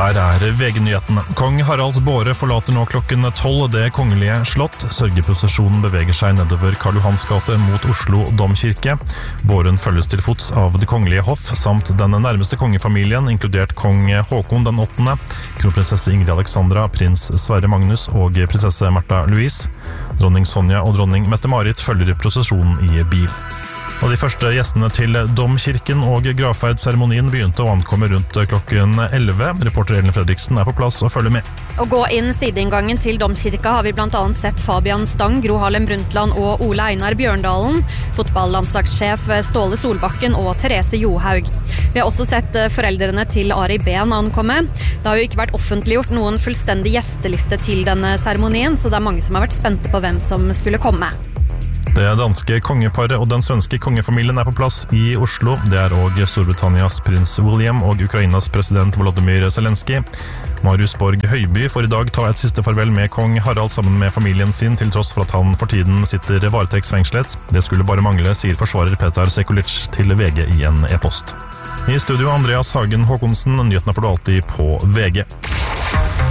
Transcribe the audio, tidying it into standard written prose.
Her VG-nyhetene. Kong Haralds båre forlater nå klokken 12 det kongelige slott. Sørgeprosesjonen beveger seg nedover Karl Johans gate mot Oslo domkirke. Båren følges til fots av det kongelige hoff, samt den nærmeste kongefamilien, inkludert kong Håkon den 8., kronprinsesse Ingrid Alexandra, prins Sverre Magnus og prinsesse Märtha Louise. Dronning Sonja og dronning Mette-Marit følger prosesjonen i bil. Og de første gjestene til domkirken og gravferdsseremonien begynte å ankomme rundt klokken 11. Reporter Ellen Fredriksen på plass og følger med. Å gå inn sideinngangen til domkirka har vi blant annet sett Fabian Stang, Gro Harlem Brundtland og Ole Einar Bjørndalen, fotballandslagssjef Ståle Solbakken og Therese Johaug. Vi har også sett foreldrene til Ari Behn ankomme. Det har jo ikke vært offentliggjort noen fullstendig gjesteliste til denne seremonien, så det er mange som har vært spente på hvem som skulle komme. Det danske kongeparet og den svenske kongefamilien på plass i Oslo. Det også Storbritannias prins William og Ukrainas president Volodymyr Zelensky. Marius Borg Høiby får i dag ta et siste farvel med kong Harald sammen med familien sin, til tross for at han for tiden sitter varetektsfengslet. Det skulle bare mangle, sier forsvarer Petar Sekulic til VG i en e-post. I studio Andreas Hagen Håkonsen, nyhetene får du alltid på VG.